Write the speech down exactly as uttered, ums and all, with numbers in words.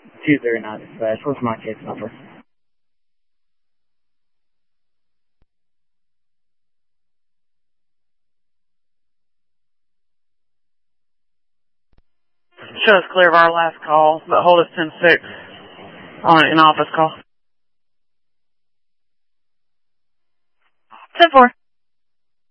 two zero nine dispatch. What's my case number? Show us clear of our last call, but hold us ten six on an in-office call. ten four.